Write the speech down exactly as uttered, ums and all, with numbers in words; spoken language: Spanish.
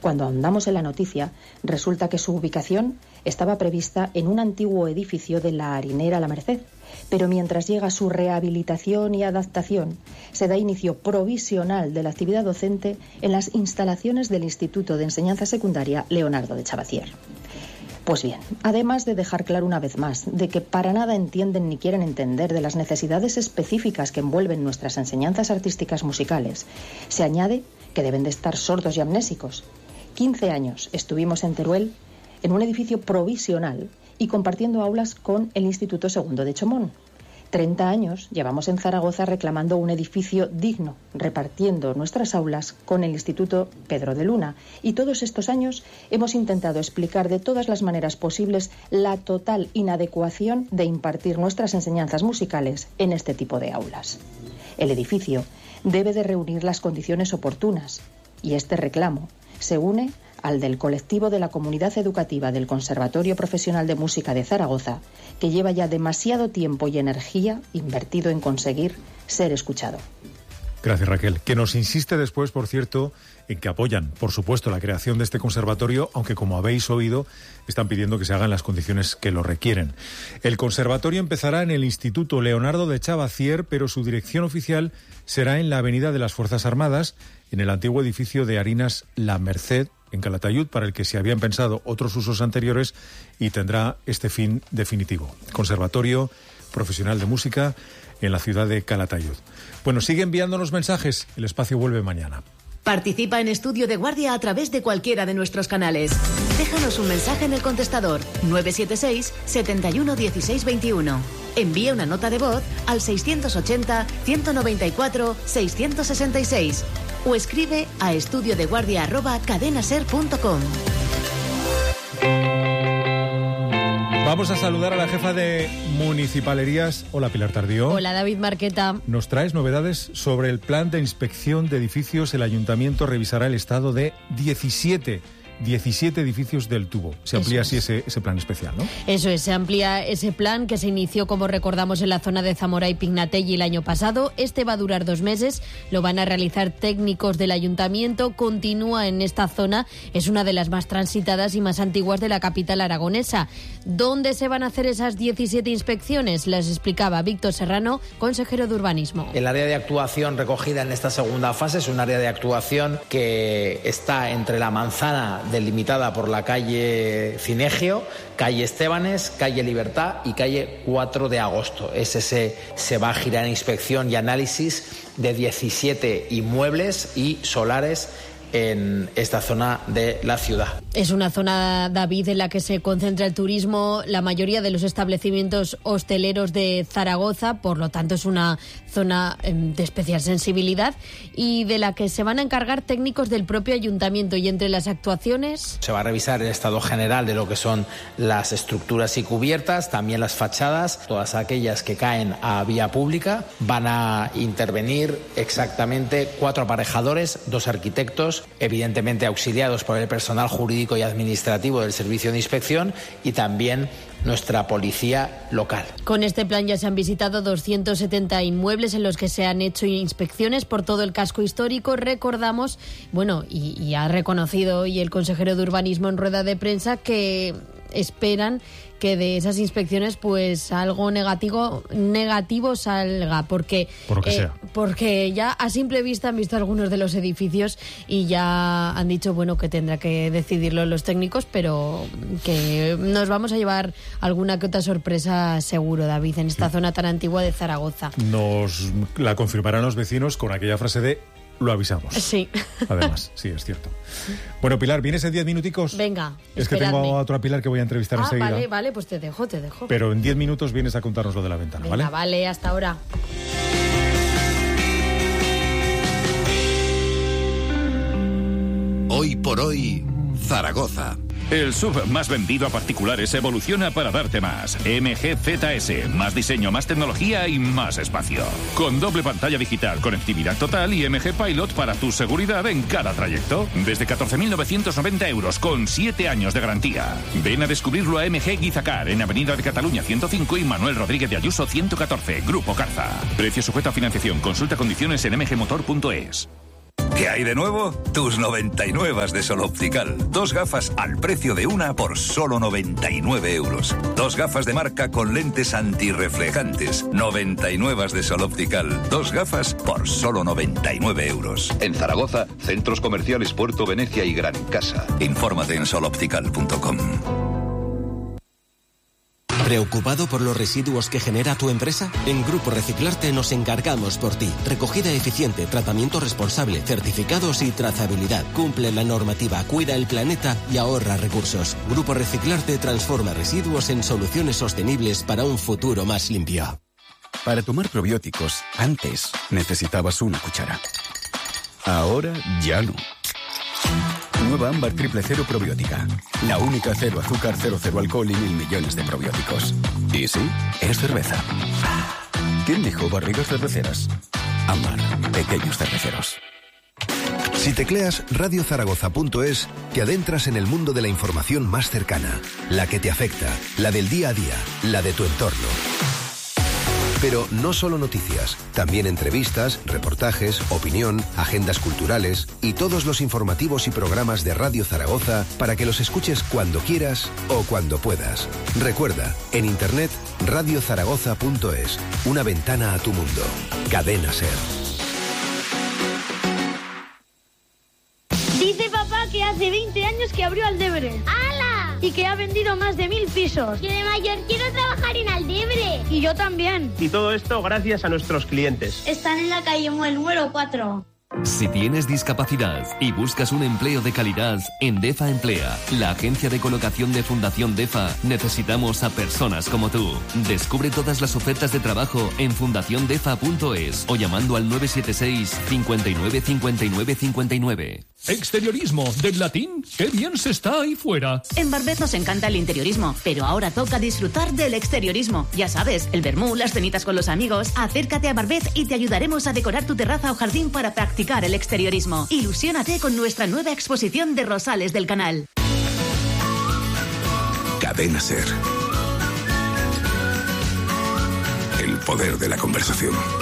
Cuando ahondamos en la noticia, resulta que su ubicación estaba prevista en un antiguo edificio de la harinera La Merced, pero mientras llega su rehabilitación y adaptación, se da inicio provisional de la actividad docente en las instalaciones del Instituto de Enseñanza Secundaria Leonardo de Chavacier. Pues bien, además de dejar claro una vez más de que para nada entienden ni quieren entender de las necesidades específicas que envuelven nuestras enseñanzas artísticas musicales, se añade que deben de estar sordos y amnésicos. quince años estuvimos en Teruel, en un edificio provisional y compartiendo aulas con el Instituto Segundo de Chomón. treinta años llevamos en Zaragoza reclamando un edificio digno, repartiendo nuestras aulas con el Instituto Pedro de Luna. Y todos estos años hemos intentado explicar de todas las maneras posibles la total inadecuación de impartir nuestras enseñanzas musicales en este tipo de aulas. El edificio debe de reunir las condiciones oportunas y este reclamo se une al del colectivo de la comunidad educativa del Conservatorio Profesional de Música de Zaragoza, que lleva ya demasiado tiempo y energía invertido en conseguir ser escuchado. Gracias, Raquel. Que nos insiste después, por cierto, en que apoyan, por supuesto, la creación de este conservatorio, aunque, como habéis oído, están pidiendo que se hagan las condiciones que lo requieren. El conservatorio empezará en el Instituto Leonardo de Chavacier, pero su dirección oficial será en la Avenida de las Fuerzas Armadas, en el antiguo edificio de harinas La Merced, en Calatayud, para el que se habían pensado otros usos anteriores y tendrá este fin definitivo. Conservatorio Profesional de Música en la ciudad de Calatayud. Bueno, sigue enviándonos mensajes. El espacio vuelve mañana. Participa en Estudio de Guardia a través de cualquiera de nuestros canales. Déjanos un mensaje en el contestador nueve siete seis, siete uno uno seis dos uno. Envía una nota de voz al seiscientos ochenta, ciento noventa y cuatro, seiscientos sesenta y seis o escribe a estudiodeguardia arroba cadenaser punto com. Vamos a saludar a la jefa de Municipalerías. Hola, Pilar Tardío. Hola, David Marqueta. Nos traes novedades sobre el plan de inspección de edificios. El Ayuntamiento revisará el estado de diecisiete edificios del Tubo. Se amplía así ese, ese plan especial, ¿no? Eso es, se amplía ese plan que se inició, como recordamos, en la zona de Zamora y Pignatelli el año pasado. Este va a durar dos meses, lo van a realizar técnicos del Ayuntamiento. Continúa en esta zona, es una de las más transitadas y más antiguas de la capital aragonesa. ¿Dónde se van a hacer esas diecisiete inspecciones? Las explicaba Víctor Serrano, consejero de Urbanismo. El área de actuación recogida en esta segunda fase es un área de actuación que está entre la manzana delimitada por la calle Cinegio, calle Estebanes, calle Libertad y calle cuatro de agosto. Ese se, se va a girar en inspección y análisis de diecisiete inmuebles y solares en esta zona de la ciudad. Es una zona, David, en la que se concentra el turismo, la mayoría de los establecimientos hosteleros de Zaragoza, por lo tanto es una zona de especial sensibilidad y de la que se van a encargar técnicos del propio ayuntamiento. Y entre las actuaciones se va a revisar el estado general de lo que son las estructuras y cubiertas, también las fachadas, todas aquellas que caen a vía pública. Van a intervenir exactamente cuatro aparejadores, dos arquitectos, evidentemente auxiliados por el personal jurídico y administrativo del Servicio de Inspección y también nuestra policía local. Con este plan ya se han visitado doscientos setenta inmuebles en los que se han hecho inspecciones por todo el casco histórico. Recordamos, bueno, y, y ha reconocido hoy el consejero de Urbanismo en rueda de prensa que esperan que de esas inspecciones pues algo negativo negativo salga, porque por lo que eh, sea. porque ya a simple vista han visto algunos de los edificios y ya han dicho bueno que tendrá que decidirlo los técnicos, pero que nos vamos a llevar alguna que otra sorpresa seguro, David, en esta sí. zona tan antigua de Zaragoza. Nos la confirmarán los vecinos con aquella frase de lo avisamos. Sí. Además, sí, es cierto. Bueno, Pilar, ¿vienes en diez minuticos? Venga, Es esperadme. que tengo a otra Pilar que voy a entrevistar ah, enseguida. Vale, vale, pues te dejo, te dejo. Pero en diez minutos vienes a contarnos lo de la ventana, Venga, ¿vale? Vale, hasta ahora. Hoy por hoy, Zaragoza. El S U V más vendido a particulares evoluciona para darte más. M G Z S, más diseño, más tecnología y más espacio. Con doble pantalla digital, conectividad total y M G Pilot para tu seguridad en cada trayecto. Desde catorce mil novecientos noventa euros con siete años de garantía. Ven a descubrirlo a M G Guizacar en Avenida de Cataluña ciento cinco y Manuel Rodríguez de Ayuso ciento catorce, Grupo Carza. Precio sujeto a financiación. Consulta condiciones en m g motor punto es. ¿Qué hay de nuevo? Tus noventa y nueve de Sol Optical. Dos gafas al precio de una por solo noventa y nueve euros. Dos gafas de marca con lentes antirreflejantes. noventa y nueve de Sol Optical. Dos gafas por solo noventa y nueve euros. En Zaragoza, centros comerciales Puerto Venecia y Gran Casa. Infórmate en sol optical punto com. ¿Preocupado por los residuos que genera tu empresa? En Grupo Reciclarte nos encargamos por ti. Recogida eficiente, tratamiento responsable, certificados y trazabilidad. Cumple la normativa, cuida el planeta y ahorra recursos. Grupo Reciclarte transforma residuos en soluciones sostenibles para un futuro más limpio. Para tomar probióticos, antes necesitabas una cuchara. Ahora ya no. Nueva Ámbar Triple Cero Probiótica. La única cero azúcar, cero, cero alcohol y mil millones de probióticos. Y sí, es cerveza. ¿Quién dijo barrigas cerveceras? Ámbar, pequeños cerveceros. Si tecleas radio zaragoza punto es, te adentras en el mundo de la información más cercana, la que te afecta, la del día a día, la de tu entorno. Pero no solo noticias, también entrevistas, reportajes, opinión, agendas culturales y todos los informativos y programas de Radio Zaragoza para que los escuches cuando quieras o cuando puedas. Recuerda, en internet radio zaragoza punto es, una ventana a tu mundo. Cadena SER. Dice papá que hace veinte años que abrió Aldebre. ¡Hala! Y que ha vendido más de mil pisos. Yo de mayor quiero trabajar en Aldebre. Y yo también. Y todo esto gracias a nuestros clientes. Están en la calle Muel número cuatro. Si tienes discapacidad y buscas un empleo de calidad, en DEFA Emplea, la agencia de colocación de Fundación DEFA, necesitamos a personas como tú. Descubre todas las ofertas de trabajo en fundación defa punto es o llamando al nueve siete seis, cincuenta y nueve, cincuenta y nueve, cincuenta y nueve. Exteriorismo, del latín, qué bien se está ahí fuera. En Barbet nos encanta el interiorismo, pero ahora toca disfrutar del exteriorismo. Ya sabes, el vermú, las cenitas con los amigos. Acércate a Barbet y te ayudaremos a decorar tu terraza o jardín para practicar el exteriorismo. Ilusiónate con nuestra nueva exposición de rosales del canal. Cadena SER. El poder de la conversación.